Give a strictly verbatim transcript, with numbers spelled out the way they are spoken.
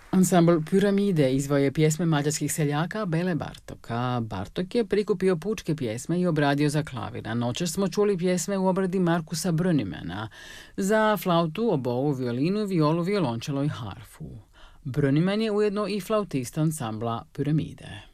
Ansambl Piramide izveo je pjesme mađarskih seljaka Bele Bartoka. Bartok je prikupio pučke pjesme i obradio za klavir. A noćas smo čuli pjesme u obradi Markusa Brönimana za flautu, obovu, violinu, violu, violončelo i harfu. Bröniman je ujedno i flautista ansambla Piramide.